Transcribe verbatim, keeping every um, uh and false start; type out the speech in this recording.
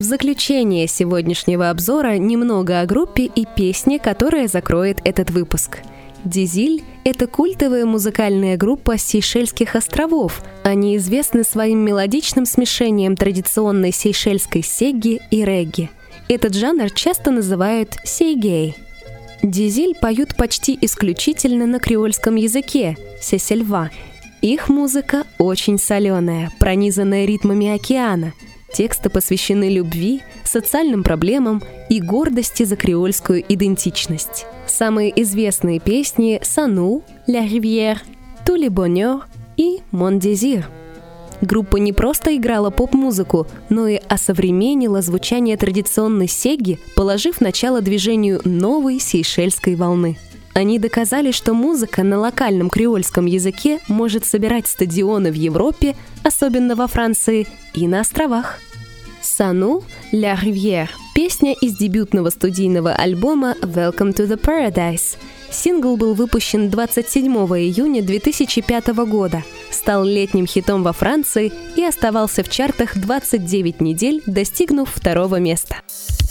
В заключение сегодняшнего обзора немного о группе и песне, которая закроет этот выпуск. Дизиль — это культовая музыкальная группа с Сейшельских островов. Они известны своим мелодичным смешением традиционной сейшельской сегги и регги. Этот жанр часто называют сейгей. Дизиль поют почти исключительно на креольском языке – сесельва. Их музыка очень соленая, пронизанная ритмами океана. Тексты посвящены любви, социальным проблемам и гордости за креольскую идентичность. Самые известные песни «Сану», «Ля Ривьер», «Tous les bonheurs» и «Mon désir». Группа не просто играла поп-музыку, но и осовременила звучание традиционной сегги, положив начало движению новой сейшельской волны. Они доказали, что музыка на локальном креольском языке может собирать стадионы в Европе, особенно во Франции, и на островах. «Сану», «Ля Ривьер» — песня из дебютного студийного альбома «Welcome to the Paradise». Сингл был выпущен двадцать седьмого июня две тысячи пятого года, стал летним хитом во Франции и оставался в чартах двадцать девять недель, достигнув второго места.